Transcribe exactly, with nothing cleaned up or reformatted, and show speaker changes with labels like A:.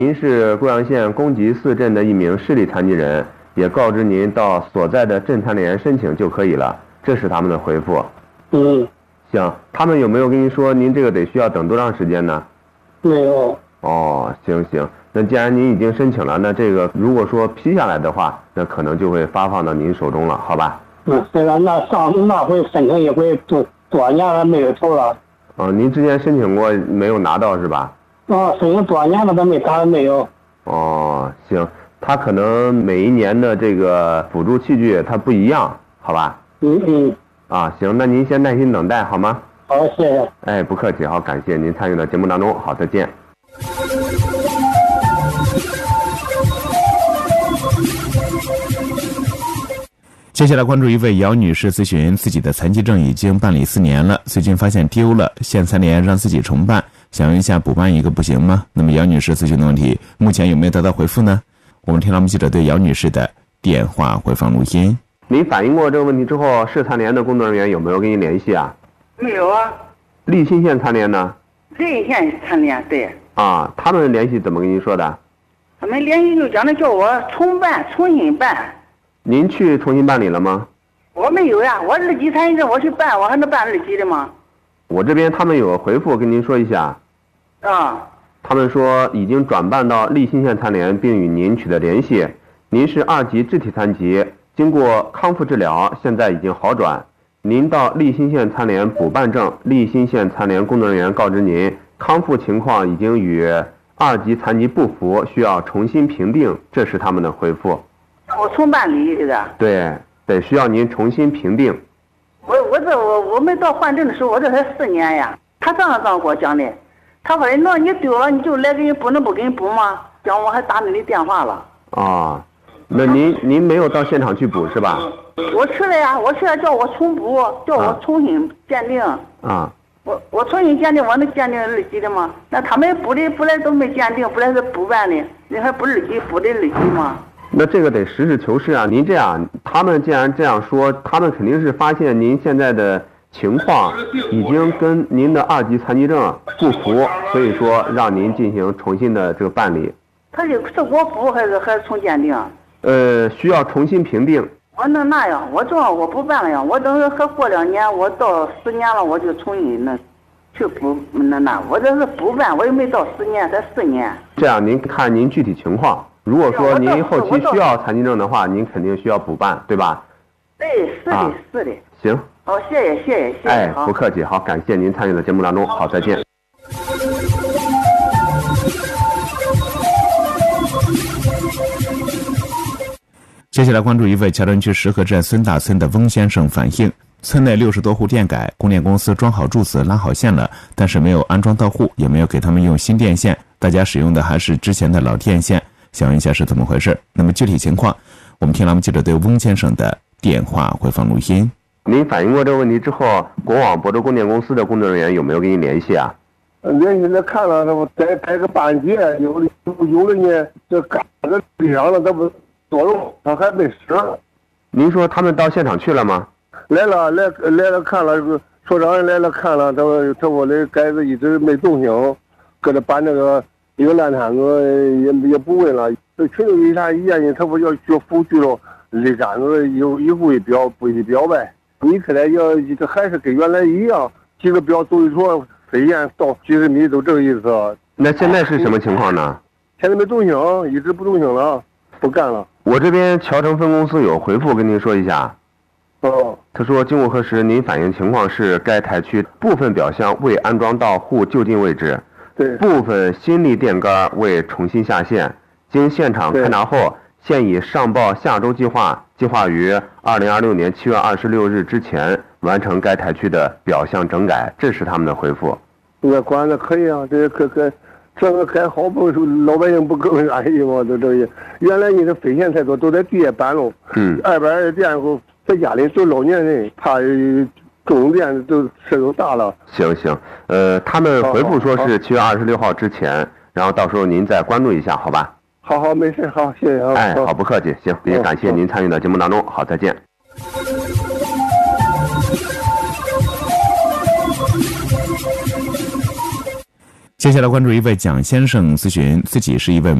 A: 您是贵阳县公集四镇的一名视力残疾人，也告知您到所在的镇残联申请就可以了，这是他们的回复。
B: 嗯，
A: 行，他们有没有跟您说您这个得需要等多长时间呢？
B: 没有。
A: 哦，行行，那既然您已经申请了，那这个如果说批下来的话，那可能就会发放到您手中了，好吧？
B: 嗯，对了，那上那回申请一回多多少年了没有投了？
A: 哦，您之前申请过没有拿到是吧？
B: 啊，申请多少年了都没打没有。
A: 哦，行，他可能每一年的这个辅助器具它不一样，好吧？
B: 嗯嗯。
A: 啊，行，那您先耐心等待好吗？
B: 好，谢谢。
A: 哎，不客气，好，感谢您参与到节目当中，好，再见。
C: 接下来关注一位姚女士咨询，自己的残疾证已经办理四年了，最近发现丢了，县残联让自己重办，想问一下补办一个不行吗？那么姚女士咨询的问题目前有没有得到回复呢？我们听到我们记者对姚女士的电话回放录音。
A: 您反映过这个问题之后，市残联的工作人员有没有跟您联系啊？
D: 没有啊。
A: 利新县残联呢？
D: 利新县残联，对。
A: 啊，他们联系怎么跟您说的？
D: 他们联系就讲的叫我重办，重新办。
A: 您去重新办理了吗？
D: 我没有呀，我日籍残疾证我去办，我还能办日籍的吗？
A: 我这边他们有回复跟您说一下。
D: 啊。
A: 他们说已经转办到利新县残联，并与您取得联系。您是二级肢体残疾，经过康复治疗，现在已经好转。您到利新县残联补办证，利新县残联工作人员告知您，康复情况已经与二级残疾不符，需要重新评定，这是他们的回复。
D: 我重办理是的。
A: 对，得需要您重新评定。
D: 我我这我我没到换证的时候，我这才四年呀。他这样这样跟我讲的，他说那你丢了你就来给人补，能不给人补吗？讲我还打你的电话了。
A: 啊，那您您没有到现场去补是吧？
D: 我去了呀，我去了叫我重补，叫我重新鉴定。
A: 啊。
D: 我我重新鉴定，我能鉴定日籍的吗？那他们补的补来都没鉴定，补来是补办的，你还补日籍补的日籍吗？
A: 那这个得实事求是啊！您这样，他们既然这样说，他们肯定是发现您现在的情况已经跟您的二级残疾证不符，所以说让您进行重新的这个办理。
D: 他是是我补还是还是重鉴定？
A: 呃，需要重新评定。
D: 我能那样，我正好我不办了呀，我等还过两年，我到十年了，我就重新那去补那那，我这是补办，我又没到十年，才四年。
A: 这样您看您具体情况。如果说您后期需要残疾证的话，您肯定需要补办，对吧？
D: 对，是的，啊、是的。
A: 行。
D: 好，谢谢，谢谢，谢谢。
A: 哎，不客气，好，感谢您参与的节目当中，好，再见。
C: 接下来关注一位桥墩区石河镇孙大村的翁先生反映，村内六十多户电改，供电公司装好柱子拉好线了，但是没有安装到户，也没有给他们用新电线，大家使用的还是之前的老电线。想问一下是怎么回事？那么具体情况，我们听了我们记者对翁先生的电话回放录音。
A: 您反映过这个问题之后，国网亳州供电公司的工作人员有没有跟您联系啊？
B: 联系了看了，他不改改个半截，有的有的呢，这嘎在地上了，他不作用，他还没使。
A: 您说他们到现场去了吗？
B: 来了，来来了看了，所长人来了看了，他说他说的改子一直没动静，搁这搬那个。一个烂摊子也也不问了，这群里一啥原因，他不要学辅具了，立杆子有一户一表不一表呗。你看来要这还是跟原来一样，几个表走一坨，飞燕到几十米都这个意思。
A: 那现在是什么情况呢？
B: 现在没动静，一直不动静了，不干了。
A: 我这边桥城分公司有回复跟您说一下。
B: 哦。
A: 他说经过核实，您反映情况是该台区部分表箱未安装到户就近位置。部分新力电杆未重新下线，经现场勘查后，现已上报下周计划，计划于二零二六年七月二十六日之前完成该台区的表项整改，这是他们的回复。
B: 我管的可以啊，这可可这个改好不老百姓不更安逸吗？都这些，原来你的飞线太多，都在地下搬喽。嗯。二百二的电后，在家里都老年人，怕。供电都事都大了。
A: 行行，呃，他们回复说是七月二十六号之前，然后到时候您再关注一下，好吧？
B: 好好，没事，好，谢谢啊。
A: 哎，好，不客气，行，也感谢您参与到节目当中，好，再见。
C: 接下来关注一位蒋先生咨询，自己是一位